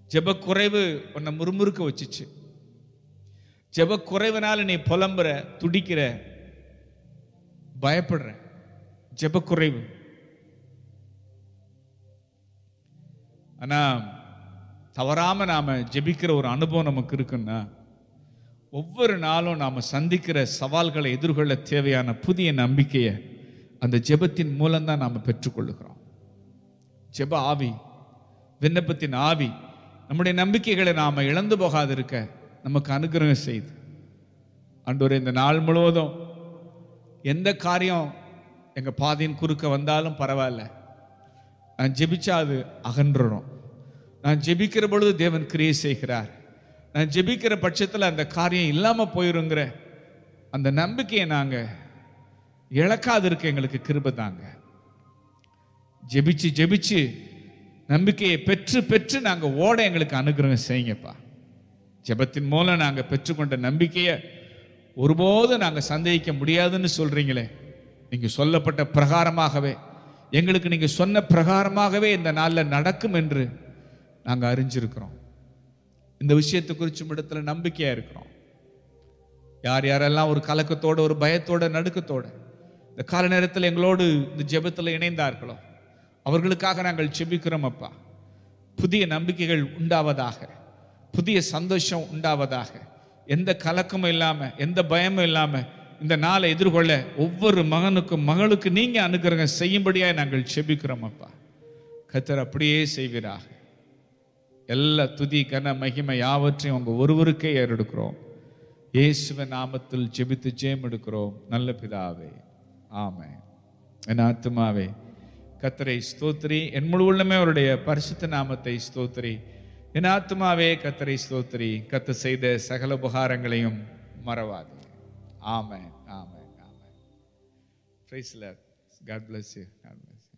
ஜெப குறைவு உன்னை முறுமுறுக்க வச்சுச்சு. ஜெப குறைவுனால நீ புலம்புற, துடிக்கிற, பயப்படுற. ஜெப குறைவு. ஆனா தவறாம நாம ஜெபிக்கிற ஒரு அனுபவம் நமக்கு இருக்குன்னா, ஒவ்வொரு நாளும் நாம சந்திக்கிற சவால்களை எதிர்கொள்ள தேவையான புதிய நம்பிக்கையை அந்த ஜெபத்தின் மூலம்தான் நாம பெற்றுக்கொள்ளுகிறோம். ஜெப ஆவி, விண்ணப்பத்தின் ஆவி நம்முடைய நம்பிக்கைகளை நாம இழந்து போகாது இருக்க நமக்கு அனுகிரகம் செய்து. ஆண்டவரே, இந்த நாள் முழுவதும் எந்த காரியம் எங்க பாதையின் குறுக்க வந்தாலும் பரவாயில்ல, நான் ஜெபிச்சா அது அகன்றணும். நான் ஜெபிக்கிற பொழுது தேவன் கிரியை செய்கிறார். நான் ஜெபிக்கிற பட்சத்தில் அந்த காரியம் இல்லாமல் போயிருங்கிற அந்த நம்பிக்கையை நாங்கள் இழக்காது இருக்க எங்களுக்கு கிருபை தாங்க. ஜெபிச்சு ஜெபிச்சு நம்பிக்கையை பெற்று பெற்று நாங்கள் ஓட எங்களுக்கு அனுகிரகம் செய்யுங்கப்பா. ஜெபத்தின் மூலம் நாங்கள் பெற்றுக்கொண்ட நம்பிக்கையை ஒருபோதும் நாங்கள் சந்தேகிக்க முடியாதுன்னு சொல்றீங்களே, நீங்கள் சொல்லப்பட்ட பிரகாரமாகவே, எங்களுக்கு நீங்கள் சொன்ன பிரகாரமாகவே இந்த நாளில் நடக்கும் என்று நாங்கள் அறிஞ்சிருக்கிறோம். இந்த விஷயத்தை குறிச்சும் இடத்துல நம்பிக்கையா இருக்கிறோம். யார் யாரெல்லாம் ஒரு கலக்கத்தோட, ஒரு பயத்தோட, நடுக்கத்தோட இந்த கால நேரத்தில் எங்களோடு இந்த ஜெபத்தில் இணைந்தார்களோ அவர்களுக்காக நாங்கள் ஜெபிக்கிறோம் அப்பா. புதிய நம்பிக்கைகள் உண்டாவதாக, புதிய சந்தோஷம் உண்டாவதாக, எந்த கலக்கமும் இல்லாம, எந்த பயமும் இல்லாம இந்த நாளை எதிர்கொள்ள ஒவ்வொரு மகனுக்கும் மகளுக்கு நீங்க அனுகிரகம் செய்யும்படியாக நாங்கள் ஜெபிக்கிறோம் அப்பா. கர்த்தர் அப்படியே செய்வீராக. எல்லா துதி கன மகிமை யாவற்றையும் உங்க ஒருவருக்கே ஏறெடுக்கிறோம். இயேசுவின் நாமத்தில் ஜெபித்து ஜெயம் எடுக்கிறோம் நல்ல பிதாவே, ஆமென். என் ஆத்துமாவே கர்த்தரை ஸ்தோத்திரி, என் முழு உள்ளமே அவருடைய பரிசுத்த நாமத்தை ஸ்தோத்திரி. என் ஆத்துமாவே கர்த்தரை ஸ்தோத்திரி, கர்த்தர் செய்த சகல உபகாரங்களையும் மறவாது. ஆமென், ஆமென், ஆமென். Praise the Lord. God bless you. God bless you.